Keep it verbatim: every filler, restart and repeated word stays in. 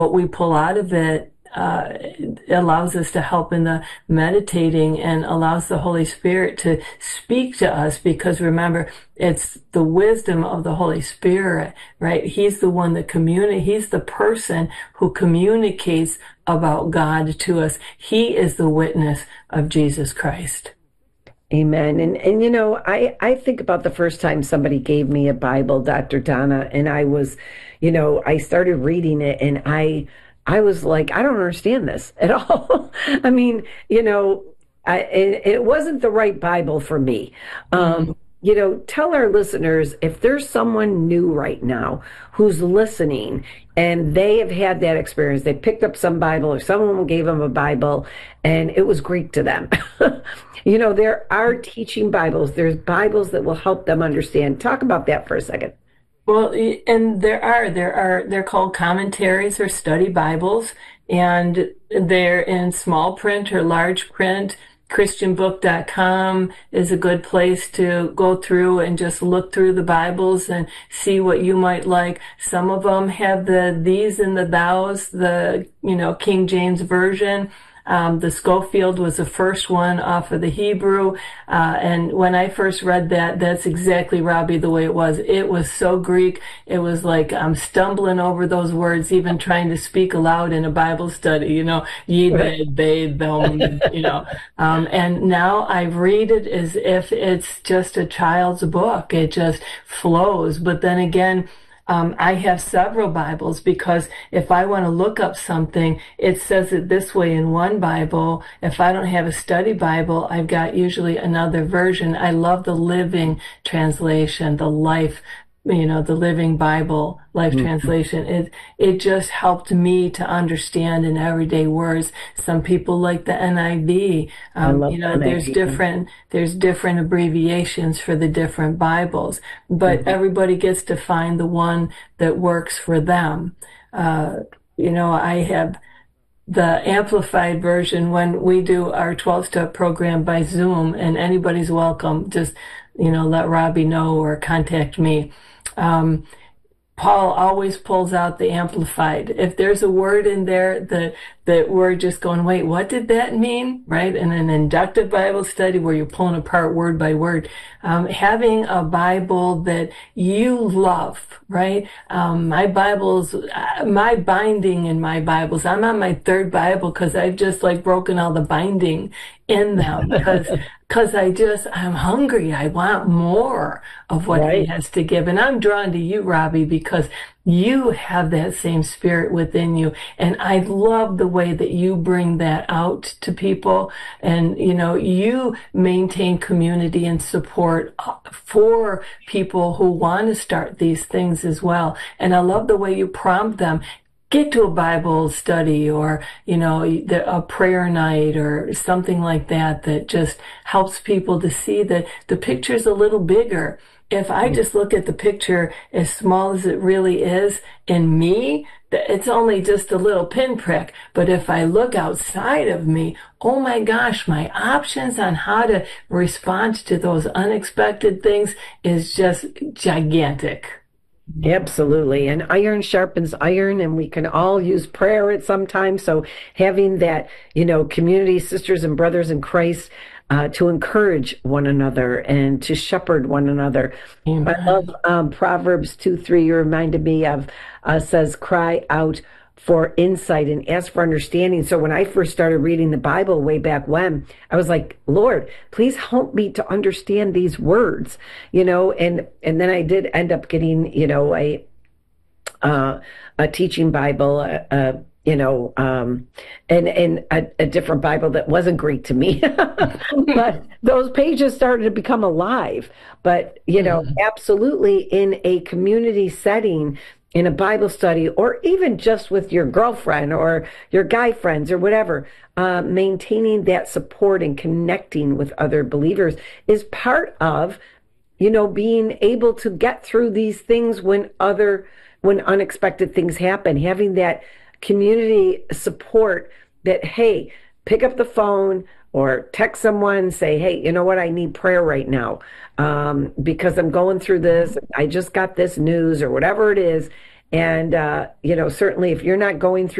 what we pull out of it uh, it allows us to help in the meditating and allows the Holy Spirit to speak to us, because remember, it's the wisdom of the Holy Spirit, right? He's the one that communicates. He's the person who communicates about God to us. He is the witness of Jesus Christ. Amen. And, and you know, I, I think about the first time somebody gave me a Bible, Doctor Donna, and I was, you know, I started reading it and I, I was like, I don't understand this at all. I mean, you know, I, it, it wasn't the right Bible for me. Um, you know, tell our listeners, if there's someone new right now who's listening and they have had that experience, they picked up some Bible or someone gave them a Bible and it was Greek to them. You know, there are teaching Bibles. There's Bibles that will help them understand. Talk about that for a second. Well, and there are, there are, they're called commentaries or study Bibles, and they're in small print or large print. Christian book dot com is a good place to go through and just look through the Bibles and see what you might like. Some of them have the these and the thous, the, you know, King James Version. Um, the Schofield was the first one off of the Hebrew. Uh, and when I first read that, that's exactly, Robbie, the way it was. It was so Greek. It was like I'm stumbling over those words, even trying to speak aloud in a Bible study, you know, ye, they, they, them, you know. Um, and now I read it as if it's just a child's book. It just flows. But then again, Um, I have several Bibles, because if I want to look up something, it says it this way in one Bible. If I don't have a study Bible, I've got usually another version. I love the Living Translation, the Life, you know, the Living Bible, Life mm-hmm. Translation. It, it just helped me to understand in everyday words. Some people like the N I V. Um, you know, there's different, there's different abbreviations for the different Bibles, but mm-hmm. everybody gets to find the one that works for them. Uh, you know, I have the amplified version when we do our twelve-step program by Zoom, and anybody's welcome. Just, you know, let Robbie know or contact me. Um, Paul always pulls out the amplified. If there's a word in there that, that we're just going, wait, what did that mean? Right? In an inductive Bible study where you're pulling apart word by word, um, having a Bible that you love, right? Um, my Bibles, my binding in my Bibles, I'm on my third Bible because I've just like broken all the binding in them because because I just, I'm hungry. I want more of what right. he has to give. And I'm drawn to you, Robbie, because you have that same spirit within you. And I love the way that you bring that out to people. And, you know, you maintain community and support for people who want to start these things as well. And I love the way you prompt them. Get to a Bible study or, you know, a prayer night or something like that that just helps people to see that the picture's a little bigger. If I just look at the picture as small as it really is in me, it's only just a little pinprick. But if I look outside of me, oh my gosh, my options on how to respond to those unexpected things is just gigantic. Absolutely. And iron sharpens iron, and we can all use prayer at some time. So having that, you know, community, sisters and brothers in Christ, uh, to encourage one another and to shepherd one another. Amen. I love um, Proverbs two three. You reminded me of, uh, says, cry out for insight and ask for understanding. So when I first started reading the Bible way back when, I was like, Lord, please help me to understand these words, you know, and, and then I did end up getting, you know, a, uh, a teaching Bible, uh, uh you know, um, and, and a, a different Bible that wasn't Greek to me, but those pages started to become alive. But, you know, mm-hmm. absolutely in a community setting, in a Bible study, or even just with your girlfriend or your guy friends or whatever, uh, maintaining that support and connecting with other believers is part of, you know, being able to get through these things when other, when unexpected things happen, having that community support that, hey, pick up the phone or text someone, say, hey, you know what, I need prayer right now um, because I'm going through this. I just got this news or whatever it is. And, uh, you know, certainly if you're not going through